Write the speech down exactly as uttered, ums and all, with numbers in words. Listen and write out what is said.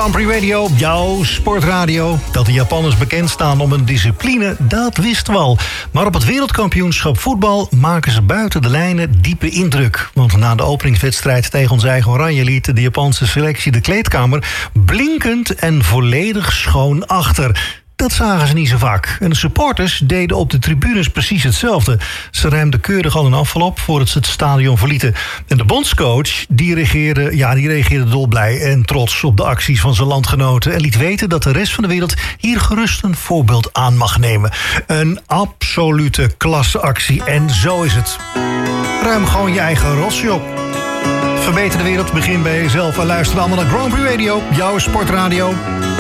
Grand Prix Radio, jouw sportradio. Dat de Japanners bekend staan om hun discipline, dat wisten we al. Maar op het wereldkampioenschap voetbal maken ze buiten de lijnen diepe indruk. Want na de openingswedstrijd tegen ons eigen Oranje liet de Japanse selectie de kleedkamer blinkend en volledig schoon achter. Dat zagen ze niet zo vaak. En de supporters deden op de tribunes precies hetzelfde. Ze ruimden keurig al een afval op voordat ze het stadion verlieten. En de bondscoach die reageerde, ja, die reageerde dolblij en trots op de acties van zijn landgenoten. En liet weten dat de rest van de wereld hier gerust een voorbeeld aan mag nemen. Een absolute klasseactie. En zo is het. Ruim gewoon je eigen rotzooi op. Verbeter de wereld, begin bij jezelf. En luister allemaal naar Grand Prix Radio, jouw sportradio.